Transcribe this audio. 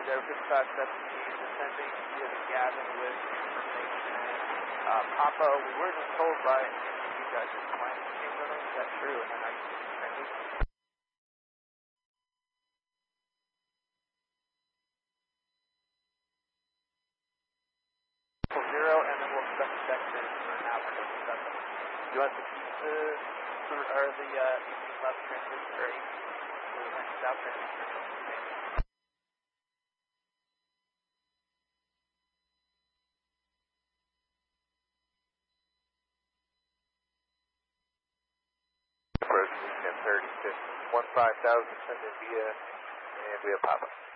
there, 5517, descending via the Gavin with information. Papa, we were just told by you guys are flying the Chamberlain, is that true? And then I need zero, and then we'll expect the vectors for an hour. Do you want to keep the left transmission or the south transmission? Approach 1030, 15,000, send in via, and we have Papa.